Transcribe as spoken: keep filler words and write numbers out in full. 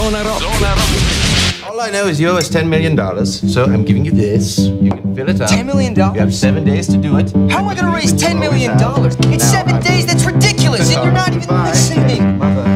Zona Rock. All I know is you owe us ten million dollars, so I'm giving you this. You can fill it up. ten million dollars? You have seven days to do it. How am I gonna raise ten million dollars? It's Now, seven I'm- days, that's ridiculous, and you're not